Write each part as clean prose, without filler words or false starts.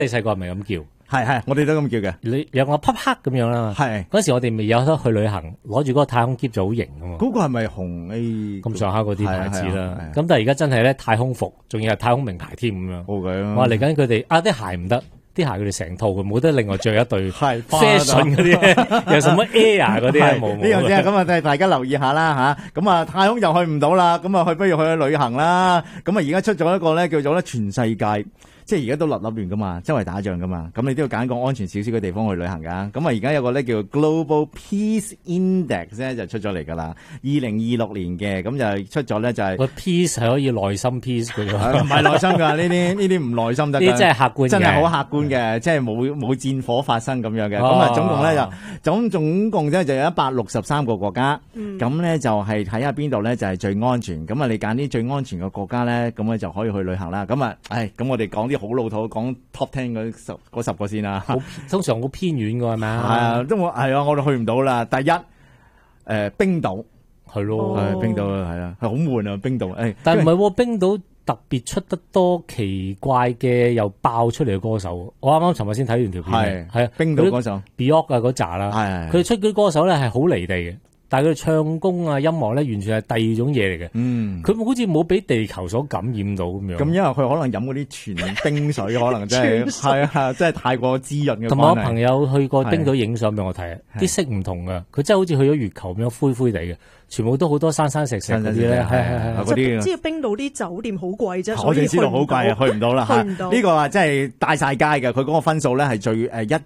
你細個係咪咁叫？ 係，我哋都咁叫嘅。 你有個匹克咁樣啦， 係嗰時我哋未有得去旅行，攞住嗰個太空篋就好型噶嘛。 嗰個係咪紅 A 咁上下嗰啲牌子啦， 係啊咁但係而家真係咧太空服，仲要係太空名牌添咁樣。 好嘅， 哇！嚟緊佢哋啲鞋唔得，啲鞋佢哋成套嘅，冇得另外着一對係 fashion 嗰啲，有什麼 Air 嗰啲咧冇呢樣啫。咁啊，大家留意下啦吓。咁啊，太空又去唔到啦，咁啊，不如去旅行啦。咁啊，而家出咗一個咧，叫做咧全世界。即係而家都立亂噶嘛，周圍打仗噶嘛，咁你都要揀個安全少少嘅地方去旅行噶。咁啊，而家有個咧叫 Global Peace Index 咧就出咗嚟噶啦，2026年嘅，咁就出咗咧就係個 peace 係可以內心 peace 嘅， 唔係內心㗎，呢啲唔內心得㗎。 呢啲真係客觀嘅， 真係好客觀嘅，即係冇戰火發生咁樣嘅。咁啊，總共咧總共就有163個國家，咁咧就係睇下邊度咧就係最安全。咁啊，你揀啲最安全嘅國家咧，咁咧就可以去旅行啦。咁啊，咁我哋講啲好老土，講 Top 10嗰10個先啦。 通常好偏遠㗎係咪啊？ 係啊，我哋去唔到啦。第一，冰島係咯， 冰島係啊，係好悶啊冰島。 但係唔係喎，冰島特別出得多奇怪嘅又爆出嚟嘅歌手。我啱啱尋日先睇完條片，係啊， 冰島歌手 Björk 啊嗰扎啦，佢哋出嗰啲歌手咧係好離地嘅。但係佢哋唱功啊、音樂咧，完全係第二種嘢嚟嘅。佢好似冇俾地球所感染到咁樣。 咁因為佢可能飲嗰啲全冰水，可能真係係啊，真係太過滋潤嘅。 同埋我朋友去過冰島影相俾我睇，啲色唔同㗎，佢真係好似去咗月球咁樣灰灰地嘅，全部都好多山山石石嗰啲咧，係嗰啲。知道冰島啲酒店好貴啫， 我哋知道好貴啊，去唔到啦。 去唔到呢個啊，真係大晒街嘅。佢嗰個分數咧係最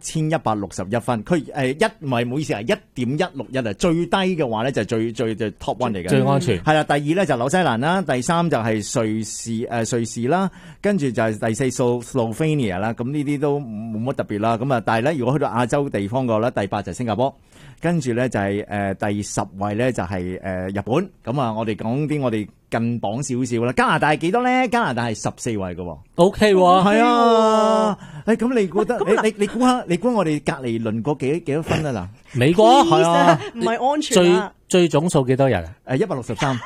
1161分，佢唔係唔好意思啊，1.161啊，最低嘅話咧就係最 top one 嚟嘅， 最安全係啦。第二咧就紐西蘭啦，第三就係瑞士啦，跟住就係第四Slovenia啦。咁呢啲都冇乜特別啦。咁啊，但係咧如果去到亞洲地方嘅話咧，第8就係新加坡，跟住咧就係第10位咧就係日本。咁啊，我哋講啲我哋近榜少少啦。加拿大係幾多咧？加拿大係14位嘅。 OK 喎， 係啊。咁你覺得你估我哋隔離鄰國幾多分啊？嗱， 美國係啊， 唔係安全啊。 最總數幾多人 ？163。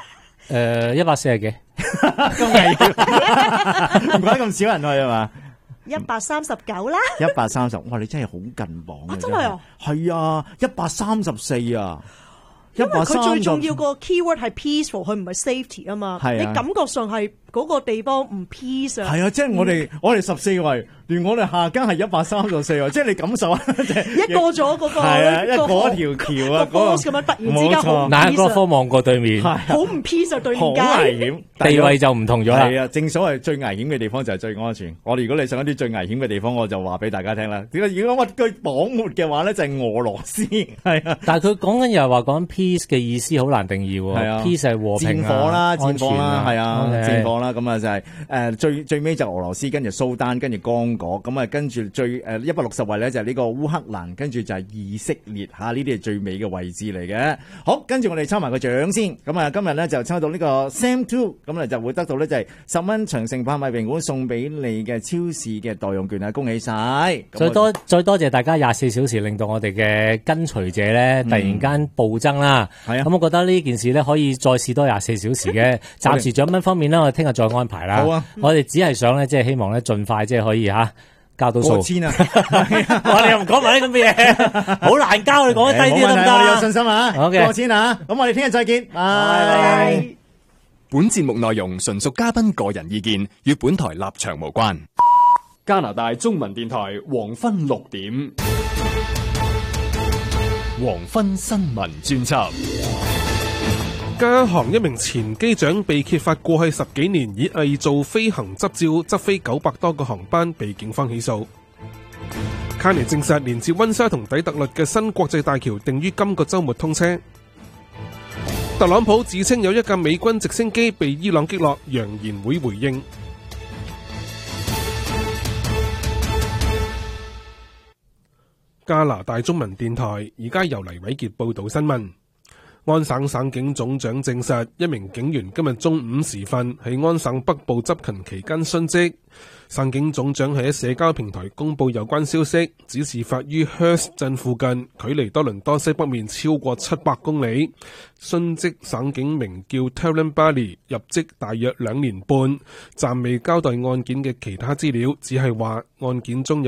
140幾？ 咁危險，唔怪得咁少人去係嘛 ？139啦。 130，哇！你真係好近榜嘅。 真係啊？ 係啊，134啊。 因為佢最重要個 keyword 係 peaceful，佢唔係 safety 啊嘛。你感覺上係嗰個地方唔 peace 啊。 係啊，即係我哋14位，連我哋下間係134位，即係你感受啊， 一過咗嗰個係啊，一過一條橋啊， 嗰個咁樣突然之間好 peace， 嗱個科望過對面， 好唔 peace 啊，對面街。 好危險， 地位就唔同咗啦。 係啊，正所謂最危險嘅地方就係最安全。我哋如果你想一啲最危險嘅地方，我就話俾大家聽啦。如果我句榜末嘅話咧，就係俄羅斯。係啊， 但係佢講緊又係話講 peace 嘅意思好難定義喎。 係啊 ，peace 係和平啊， 戰火啦，係啊，戰火啦。咁啊就係最尾就俄羅斯，跟住蘇丹，跟住剛果。咁啊跟住最160位咧就係呢個烏克蘭，跟住就係以色列嚇，呢啲係最尾嘅位置嚟嘅。好，跟住我哋抽埋個獎先。咁啊今日咧就抽到呢個 Sam Two，咁咧就會得到咧就係10蚊長盛拍賣評估送俾你嘅超市嘅代用券啊！恭喜晒！ 再多謝大家24小時令到我哋嘅跟隨者咧突然間暴增啦。 係啊， 咁我覺得呢件事咧可以再試多24小時嘅。暫時獎品方面咧，我哋聽日再安排啦。 好啊， 我哋只係想咧，即係希望咧盡快即係可以交到數。 過千啊！ 我哋又唔講埋啲咁嘅嘢，好難交，你講得低啲得唔得？ 我哋有信心啊！ 好嘅， 過千啊！咁我哋聽日再見，拜拜。 本節目內容純屬嘉賓個人意見，與本台立場無關。 加拿大中文電台黃昏6點， 黃昏新聞專輯。 加航一名前機長被揭發過去10幾年以偽造飛行執照執飛900多個航班，被警方起訴。卡尼證實連接溫莎同底特律嘅新國際大橋定於今個週末通車。特朗普自稱有一架美軍直升機被伊朗擊落，揚言會回應。加拿大中文電台而家由黎偉傑報道新聞。 安省省警總長證實，一名警員今日中午時分喺安省北部執勤期間殉職。省警總長喺社交平台公佈有關消息，指事發於 Hearst 鎮附近，距離多倫多西北面超過700公里。殉職省警名叫 Terrence Bailey， 入職大約2年半，暫未交代案件嘅其他資料，只係話案件中有